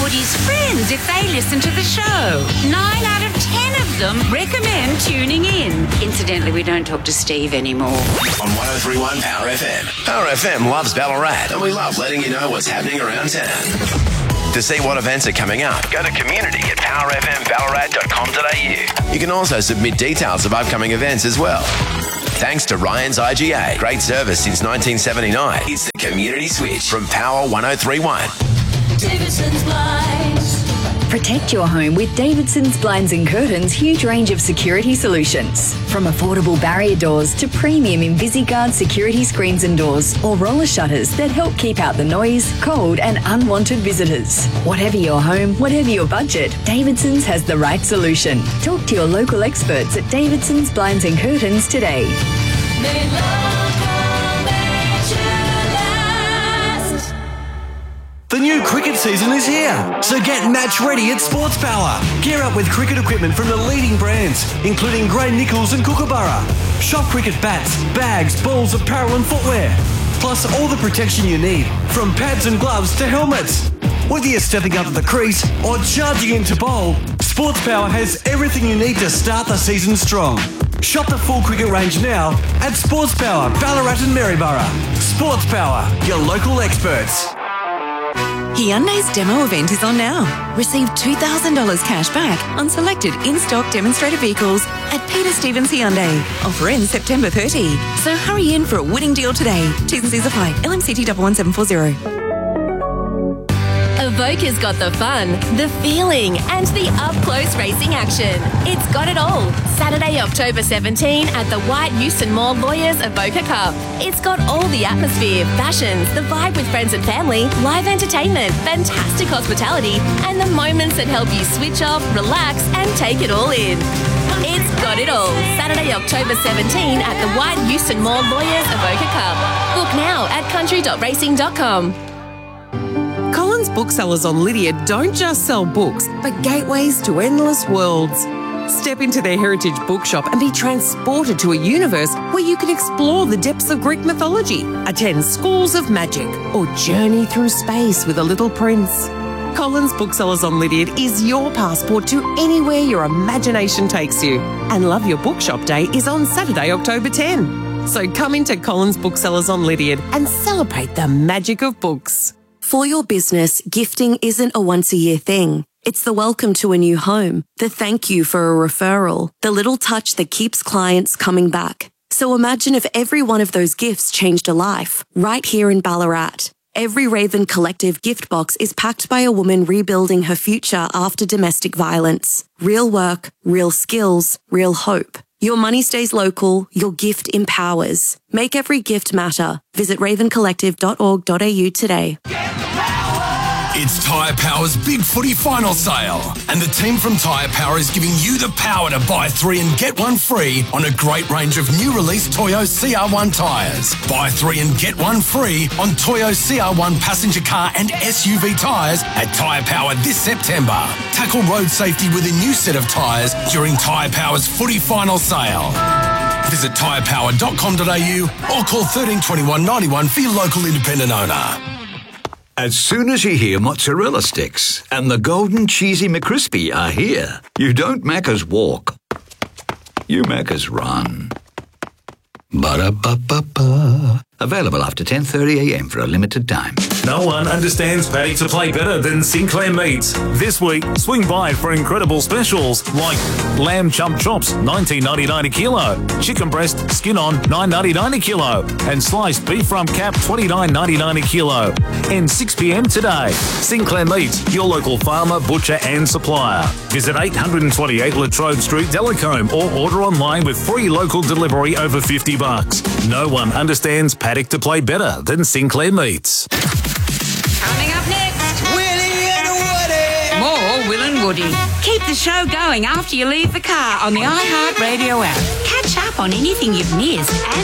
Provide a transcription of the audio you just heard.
Woody's friends if they listen to the show. 9 out of 10 of them recommend tuning in. Incidentally, we don't talk to Steve anymore. On 103.1 Power FM. Power FM loves Ballarat, and we love letting you know what's happening around town. To see what events are coming up, go to community at powerfmballarat.com.au. You can also submit details of upcoming events as well. Thanks to Ryan's IGA. Great service since 1979. It's the Community Switch from Power 103.1. Davidson's Blinds. Protect your home with Davidson's Blinds and Curtains' huge range of security solutions. From affordable barrier doors to premium InvisiGuard security screens and doors, or roller shutters that help keep out the noise, cold and unwanted visitors. Whatever your home, whatever your budget, Davidson's has the right solution. Talk to your local experts at Davidson's Blinds and Curtains today. They love last. The new cricket season is here, so get match ready at Sports Power. Gear up with cricket equipment from the leading brands, including Gray Nichols and Kookaburra. Shop cricket bats, bags, balls, apparel and footwear. Plus all the protection you need, from pads and gloves to helmets. Whether you're stepping up to the crease or charging into bowl, Sports Power has everything you need to start the season strong. Shop the full cricket range now at Sports Power, Ballarat and Maryborough. Sports Power, your local experts. Hyundai's demo event is on now. Receive $2,000 cash back on selected in-stock demonstrator vehicles at Peter Stevens Hyundai. Offer ends September 30. So hurry in for a winning deal today. T's and C's apply. LMCT 11740. Evoca's got the fun, the feeling and the up-close racing action. It's got it all. Saturday, October 17 at the White Euston Mall Lawyers Evoca Cup. It's got all the atmosphere, fashions, the vibe with friends and family, live entertainment, fantastic hospitality and the moments that help you switch off, relax and take it all in. It's got it all. Saturday, October 17 at the White Euston Mall Lawyers Evoca Cup. Book now at country.racing.com. Collins Booksellers on Lydia don't just sell books, but gateways to endless worlds. Step into their heritage bookshop and be transported to a universe where you can explore the depths of Greek mythology, attend schools of magic, or journey through space with a little prince. Collins Booksellers on Lydiard is your passport to anywhere your imagination takes you. And Love Your Bookshop Day is on Saturday, October 10. So come into Collins Booksellers on Lydiard and celebrate the magic of books. For your business, gifting isn't a once-a-year thing. It's the welcome to a new home, the thank you for a referral, the little touch that keeps clients coming back. So imagine if every one of those gifts changed a life, right here in Ballarat. Every Raven Collective gift box is packed by a woman rebuilding her future after domestic violence. Real work, real skills, real hope. Your money stays local, your gift empowers. Make every gift matter. Visit ravencollective.org.au today. It's Tyre Power's Big Footy Final Sale. And the team from Tyre Power is giving you the power to buy 3 and get 1 free on a great range of new release Toyo CR1 tyres. Buy 3 and get 1 free on Toyo CR1 passenger car and SUV tyres at Tyre Power this September. Tackle road safety with a new set of tyres during Tyre Power's Footy Final Sale. Visit tyrepower.com.au or call 13 21 91 for your local independent owner. As soon as you hear mozzarella sticks and the golden cheesy McCrispy are here, you don't Macca's walk, you Macca's run. Ba-da-ba-ba-ba. Available after 10:30am for a limited time. No one understands paddock to play better than Sinclair Meats. This week, swing by for incredible specials like lamb chump chops, $19.99 a kilo, chicken breast skin on, $9.99 a kilo, and sliced beef rump cap, $29.99 a kilo. And 6 p.m. today. Sinclair Meats, your local farmer, butcher and supplier. Visit 828 Latrobe Street, Delacombe, or order online with free local delivery over $50. No one understands paddock to play better than Sinclair Meats. Coming up next, Willie and Woody. more Will and Woody. Keep the show going after you leave the car on the iHeartRadio app. Catch up on anything you've missed.